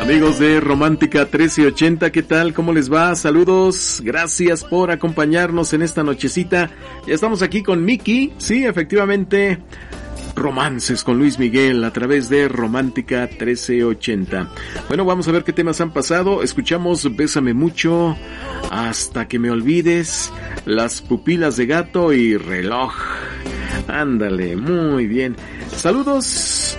Amigos de Romántica 1380, ¿qué tal? ¿Cómo les va? Saludos, gracias por acompañarnos en esta nochecita. Ya estamos aquí con Miki, sí, efectivamente, Romances con Luis Miguel a través de Romántica 1380. Bueno, vamos a ver qué temas han pasado. Escuchamos Bésame Mucho, Hasta que me olvides, Las pupilas de gato y Reloj. Ándale, muy bien. Saludos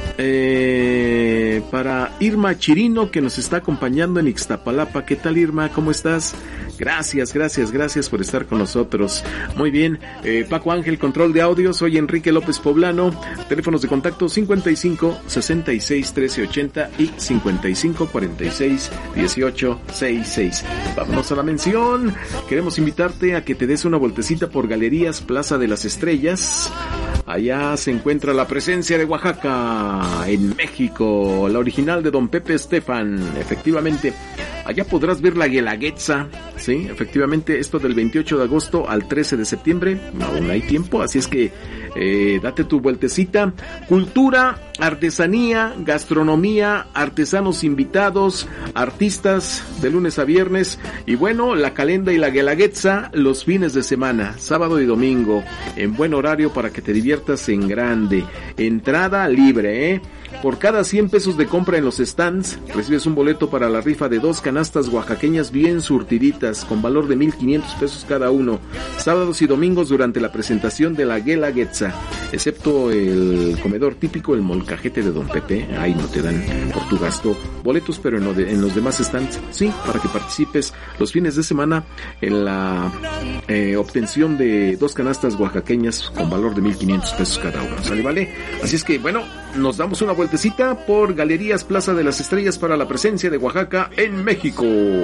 para Irma Chirino, que nos está acompañando en Ixtapalapa. ¿Qué tal, Irma? ¿Cómo estás? Gracias por estar con nosotros. Muy bien. Paco Ángel, control de audio. Soy Enrique López Poblano. Teléfonos de contacto 55 66 13 80 y 55 46 18 66. Vámonos a la mención. Queremos invitarte a que te des una vueltecita por Galerías Plaza de las Estrellas. Allá se encuentra la presencia de Oaxaca, en México, la original de Don Pepe Estefan. Efectivamente, allá podrás ver la Guelaguetza, sí, efectivamente, esto del 28 de agosto al 13 de septiembre, aún hay tiempo, así es que date tu vueltecita. Cultura, artesanía, gastronomía, artesanos invitados, artistas de lunes a viernes, y bueno, la Calenda y la Guelaguetza los fines de semana, sábado y domingo, en buen horario para que te diviertas en grande. Entrada libre, Por cada 100 pesos de compra en los stands, recibes un boleto para la rifa de 2 canastas oaxaqueñas bien surtiditas, con valor de 1,500 pesos cada uno, sábados y domingos durante la presentación de la Guelaguetza, excepto el comedor típico, el molcajete de Don Pepe, ahí no te dan por tu gasto boletos, pero en los demás stands, sí, para que participes los fines de semana en la obtención de 2 canastas oaxaqueñas con valor de 1,500 pesos cada uno, ¿sale? ¿Vale? Así es que, bueno, nos damos una vueltecita por Galerías Plaza de las Estrellas para la presencia de Oaxaca en México.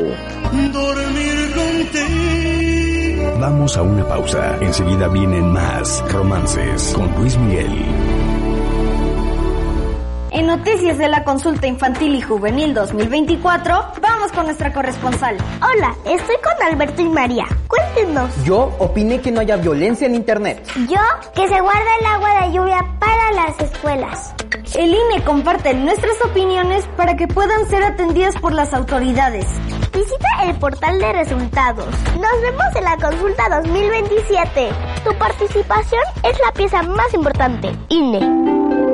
Vamos a una pausa. Enseguida vienen más Romances con Luis Miguel. En noticias de la consulta infantil y juvenil 2024, vamos con nuestra corresponsal. Hola, estoy con Alberto y María. Cuéntenos. Yo opiné que no haya violencia en internet. Yo, que se guarda el agua de lluvia para las escuelas. El INE comparte nuestras opiniones para que puedan ser atendidas por las autoridades. Visita el portal de resultados. Nos vemos en la consulta 2027. Tu participación es la pieza más importante. INE.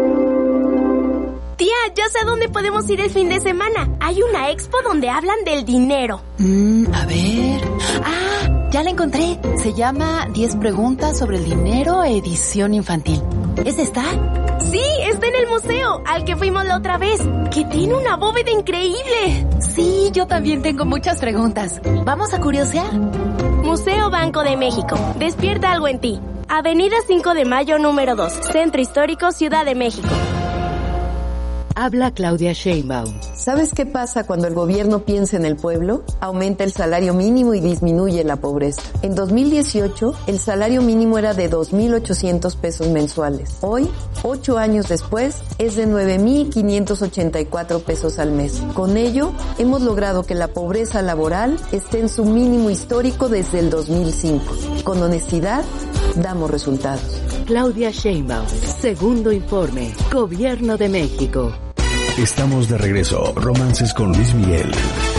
Tía, ya sé a dónde podemos ir el fin de semana. Hay una expo donde hablan del dinero. A ver... ya la encontré. Se llama 10 preguntas sobre el dinero, edición infantil. ¿Es esta? Sí, está en el museo, al que fuimos la otra vez, que tiene una bóveda increíble. Sí, yo también tengo muchas preguntas. ¿Vamos a curiosear? Museo Banco de México. Despierta algo en ti. Avenida 5 de Mayo, número 2, Centro Histórico, Ciudad de México. Habla Claudia Sheinbaum. ¿Sabes qué pasa cuando el gobierno piensa en el pueblo? Aumenta el salario mínimo y disminuye la pobreza. En 2018, el salario mínimo era de 2,800 pesos mensuales. Hoy, 8 años después, es de 9,584 pesos al mes. Con ello, hemos logrado que la pobreza laboral esté en su mínimo histórico desde el 2005. Con honestidad, damos resultados. Claudia Sheinbaum, segundo informe, Gobierno de México. Estamos de regreso. Romances con Luis Miguel.